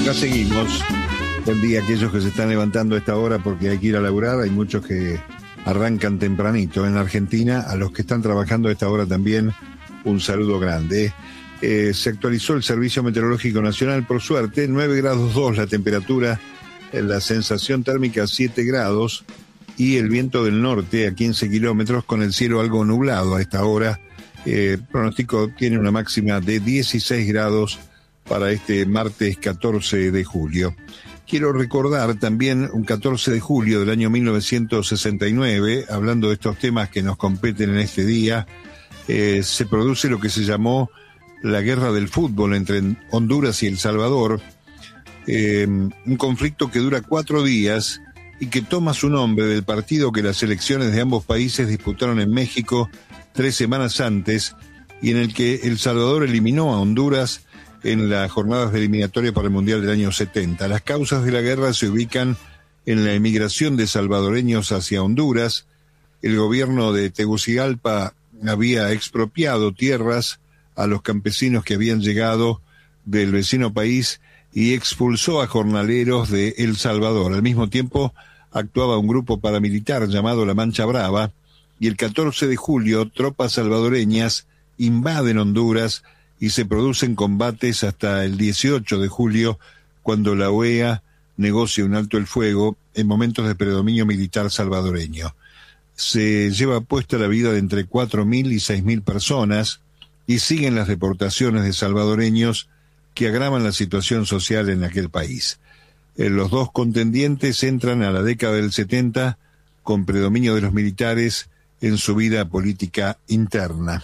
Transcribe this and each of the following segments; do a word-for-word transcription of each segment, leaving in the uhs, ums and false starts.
Acá seguimos. Buen día a aquellos que se están levantando a esta hora porque hay que ir a laburar. Hay muchos que arrancan tempranito en la Argentina. A los que están trabajando a esta hora también un saludo grande. Eh, se actualizó el Servicio Meteorológico Nacional, por suerte, nueve grados dos la temperatura, la sensación térmica siete grados y el viento del norte a quince kilómetros con el cielo algo nublado a esta hora. Eh, el pronóstico tiene una máxima de dieciséis grados para este martes catorce de julio. Quiero recordar también un catorce de julio del año mil novecientos sesenta y nueve, hablando de estos temas que nos competen en este día, eh, se produce lo que se llamó la guerra del fútbol entre Honduras y El Salvador, eh, un conflicto que dura cuatro días y que toma su nombre del partido que las selecciones de ambos países disputaron en México tres semanas antes y en el que El Salvador eliminó a Honduras en las jornadas de eliminatoria para el Mundial del año setenta. Las causas de la guerra se ubican en la emigración de salvadoreños hacia Honduras. El gobierno de Tegucigalpa había expropiado tierras a los campesinos que habían llegado del vecino país y expulsó a jornaleros de El Salvador. Al mismo tiempo actuaba un grupo paramilitar llamado La Mancha Brava y el catorce de julio tropas salvadoreñas invaden Honduras y se producen combates hasta el dieciocho de julio, cuando la O E A negocia un alto el fuego en momentos de predominio militar salvadoreño. Se lleva puesta la vida de entre cuatro mil y seis mil personas y siguen las deportaciones de salvadoreños que agravan la situación social en aquel país. Eh, los dos contendientes entran a la década del setenta con predominio de los militares en su vida política interna.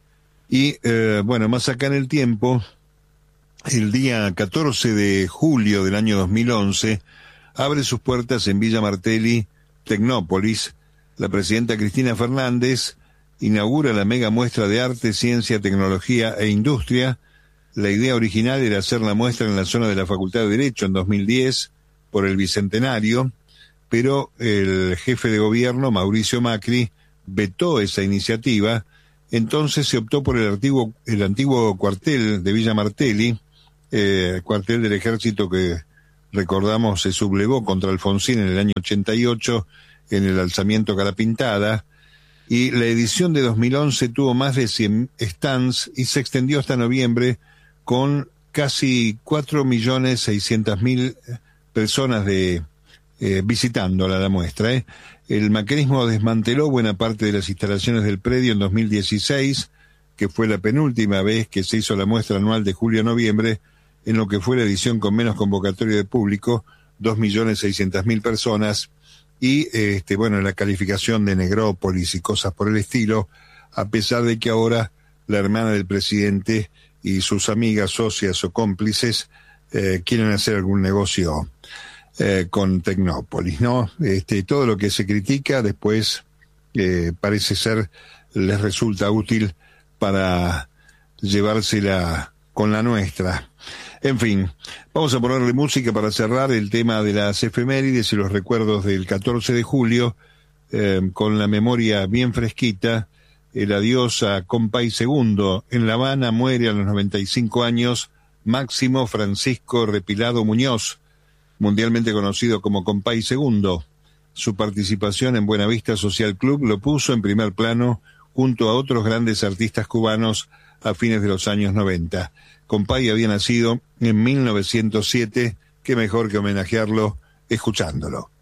Y, eh, bueno, más acá en el tiempo, el día catorce de julio del año dos mil once, abre sus puertas en Villa Martelli, Tecnópolis. La presidenta Cristina Fernández inaugura la mega muestra de arte, ciencia, tecnología e industria. La idea original era hacer la muestra en la zona de la Facultad de Derecho en dos mil diez, por el Bicentenario, pero el jefe de gobierno, Mauricio Macri, vetó esa iniciativa. Entonces se optó por el antiguo, el antiguo cuartel de Villa Martelli, eh, cuartel del ejército que, recordamos, se sublevó contra Alfonsín en el año ochenta y ocho en el alzamiento Cara Pintada, y la edición de dos mil once tuvo más de cien stands y se extendió hasta noviembre con casi cuatro millones seiscientas mil personas de eh, visitándola la muestra, ¿eh? El macrismo desmanteló buena parte de las instalaciones del predio en dos mil dieciséis, que fue la penúltima vez que se hizo la muestra anual de julio a noviembre, en lo que fue la edición con menos convocatoria de público, dos millones seiscientas mil personas, y este bueno la calificación de negrópolis y cosas por el estilo, a pesar de que ahora la hermana del presidente y sus amigas, socias o cómplices eh, quieren hacer algún negocio Eh, con Tecnópolis, ¿no? Este, todo lo que se critica después eh, parece ser, les resulta útil para llevársela con la nuestra. En fin, vamos a ponerle música para cerrar el tema de las efemérides y los recuerdos del catorce de julio, eh, con la memoria bien fresquita. El adiós a Compay Segundo. En La Habana muere a los noventa y cinco años Máximo Francisco Repilado Muñoz, mundialmente conocido como Compay Segundo. Su participación en Buenavista Social Club lo puso en primer plano junto a otros grandes artistas cubanos a fines de los años noventa. Compay había nacido en mil novecientos siete, qué mejor que homenajearlo escuchándolo.